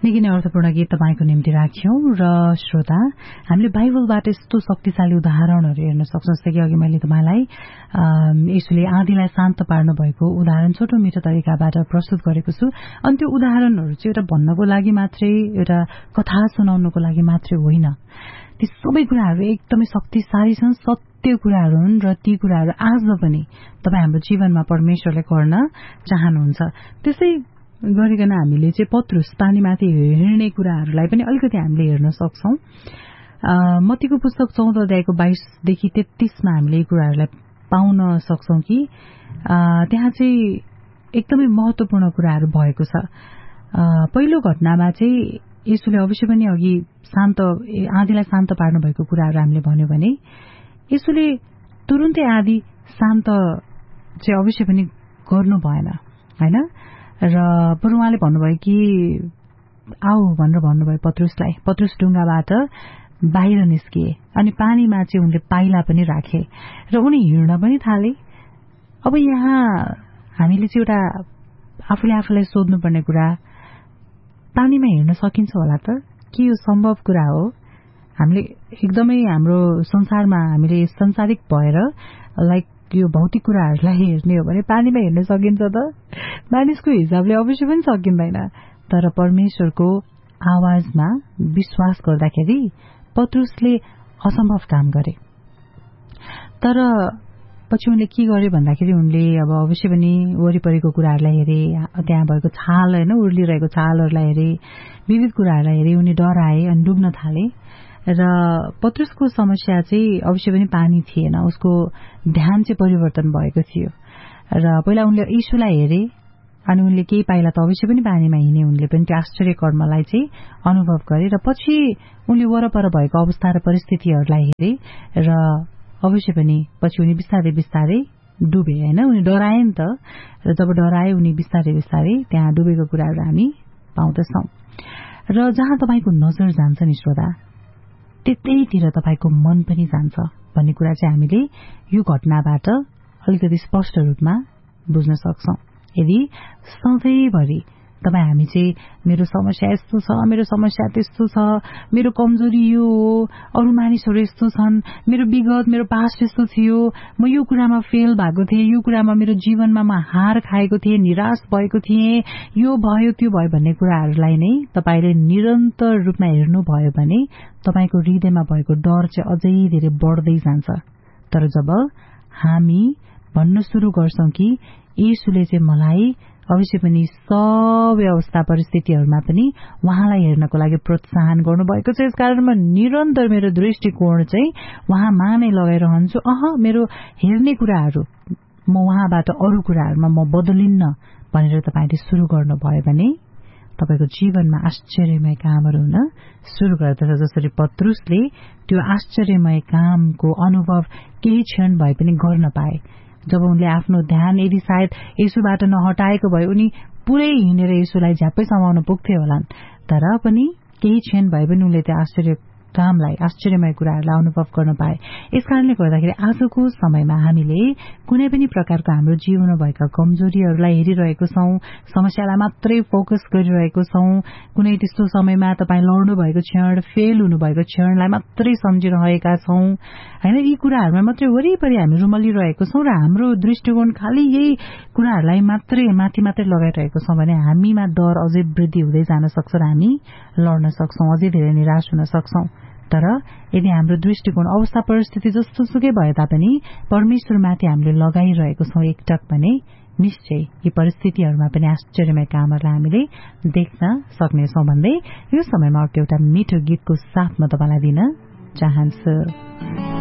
निकै नै अर्थपूर्ण गीत तपाईको निम्ति राख्यौं र श्रोता हामीले बाइबलबाट यस्तो शक्तिशाली उदाहरणहरू हेर्न सक्छौं। जस्तै कि अघि मैले तपाईलाई येशूले आँधीलाई शान्त पार्नु भएको उदाहरण छोटो मिठो तरिकाबाट प्रस्तुत गरेको छु। अनि त्यो उदाहरणहरू चाहिँ एउटा भन्नको लागि मात्रै, एउटा कथा सुनाउनको लागि मात्रै होइन। ती सबै कुराहरू एकदमै शक्तिशाली छन्, सत्य कुराहरू हुन् र ती कुराहरू आज पनि तपाई हाम्रो जीवनमा परमेश्वरले गर्न चाहनुहुन्छ। त्यसै गरिकन हामीले चाहिँ पत्रुस पानीमाथि हिँड्ने कुराहरूलाई पनि अलिकति हामीले हेर्न सक्छौं। मत्तीको पुस्तक 14 अध्यायको 22 देखि 33 मा हामीले यी कुराहरूलाई पाउन सक्छौं कि त्यहाँ चाहिँ एकदमै महत्वपूर्ण कुराहरू भएको छ। पहिलो घटनामा चाहिँ येशूले अवश्य पनि अघि आँधीलाई शान्त पार्नु भएको कुराहरू हामीले भन्यो भने येशूले तुरुन्तै आँधी शान्त चाहिँ अवश्य पनि गर्नु भएन, हैन? र बरु उहाँले भन्नुभयो कि आऊ भनेर भन्नुभयो पत्रुसलाई। पत्रुस ढुङ्गाबाट बाहिर निस्किए अनि पानीमा चाहिँ उनले पाइला पनि राखे र उनी हिँड्न पनि थाले। अब यहाँ हामीले चाहिँ एउटा आफूलाई सोध्नुपर्ने कुरा, पानीमा हिँड्न सकिन्छ होला त? के यो सम्भव कुरा हो? हामीले एकदमै हाम्रो संसारमा हामीले संसारिक भएर लाइक यो भौतिक कुराहरूलाई हेर्ने हो भने पानीमा हिँड्न सकिन्छ त? मानिसको हिसाबले अवश्य पनि सकिँदैन। तर परमेश्वरको आवाजमा विश्वास गर्दाखेरि पत्रुसले असम्भव काम गरे। तर पछि उनले के गर्यो भन्दाखेरि उनले अब अवश्य पनि वरिपरिको कुराहरूलाई हेरे, त्यहाँ भएको छाल हैन, उर्लिरहेको छालहरूलाई हेरे, विविध कुराहरूलाई हेरे, उनी डराए अनि डुब्न थाले। र पत्रुसको समस्या चाहिँ अवश्य पनि पानी थिएन, उसको ध्यान चाहिँ परिवर्तन भएको थियो। र पहिला उनले येशूलाई हेरे अनि उनले केही पाइला त अवश्य पनि पानीमा हिँडे, उनले पनि त्यो आश्चर्य कर्मलाई चाहिँ अनुभव गरे र पछि उनले वरपर भएको अवस्था र परिस्थितिहरूलाई हेरे र अवश्य पनि पछि उनी बिस्तारै बिस्तारै डुबे, हैन? उनी डराए नि त, र जब डराए उनी बिस्तारै बिस्तारै त्यहाँ डुबेको कुराहरू हामी पाउँदछौं। र जहाँ तपाईको नजर जान्छ नि श्रोता, त्यतैतिर तपाईको मन पनि जान्छ भन्ने कुरा चाहिँ हामीले यो घटनाबाट अलिकति स्पष्ट रूपमा बुझ्न सक्छौं। यदि सधैँभरि तपाईँ हामी चाहिँ मेरो समस्या यस्तो छ, मेरो समस्या त्यस्तो छ, मेरो कमजोरी यो हो, अरू मानिसहरू यस्तो छन्, मेरो विगत, मेरो पास्ट यस्तो थियो, म यो कुरामा फेल भएको थिएँ, यो कुरामा मेरो जीवनमा म हार खाएको थिएँ, निराश भएको थिएँ, यो भयो त्यो भयो भन्ने कुराहरूलाई नै तपाईले निरन्तर रूपमा हेर्नुभयो भने तपाईको हृदयमा भएको डर चाहिँ अझै धेरै बढ्दै जान्छ। तर जब हामी भन्न सुरु गर्छौं कि येशूले चाहिँ मलाई अवश्य पनि सब अवस्था परिस्थितिहरूमा पनि उहाँलाई हेर्नको लागि प्रोत्साहन गर्नुभएको छ, यसकारण म निरन्तर मेरो दृष्टिकोण चाहिँ उहाँमा नै लगाइरहन्छु। मेरो हेर्ने कुराहरू म उहाँबाट अरू कुराहरूमा म बदलिन्न भनेर तपाईले सुरु गर्नुभयो भने तपाईको जीवनमा आश्चर्यमय कामहरू हुन सुरु गर्दछ। जसरी पत्रुसले त्यो आश्चर्यमय कामको अनुभव केही क्षण भए पनि गर्न पाए। जब उनले आफ्नो ध्यान यदि सायद येशूबाट नहटाएको भए उनी पुरै हिँडेर येशूलाई झ्याप्पै समाउन पुग्थे होलान्, तर पनि केही क्षण भए पनि उनले त्यो आश्चर्यमय कुराहरूलाई अनुभव गर्न पाए। यसकारणले गर्दाखेरि आजको समयमा हामीले कुनै पनि प्रकारको हाम्रो जीवनमा भएका कमजोरीहरूलाई हेरिरहेको छौं, समस्यालाई मात्रै फोकस गरिरहेको छौं, कुनै त्यस्तो समयमा तपाई लड्नु भएको क्षण, फेल हुनुभएको क्षणलाई मात्रै सम्झिरहेका छौं, हैन? यी कुराहरूमा मात्रै वरिपरि हामी रुमलिरहेको छौं र हाम्रो दृष्टिकोण खाली यही कुराहरूलाई मात्रै माथि मात्रै लगाइरहेको छौं भने हामीमा डर अझै वृद्धि हुँदै जान सक्छ र हामी लड्न सक्छौं, अझै धेरै निराश हुन सक्छौं। तर यदि हाम्रो दृष्टिकोण अवस्था परिस्थिति जस्तो सुकै भए तापनि परमेश्वरमाथि हामीले लगाइरहेको छौं एकटक भने निश्चय यी परिस्थितिहरूमा पनि आश्चर्यमय कामहरूलाई हामीले देख्न सक्नेछौं भन्दै यो समयमा अर्को एउटा मिठो गीतको साथमा तपाईलाई दिन चाहन्छु।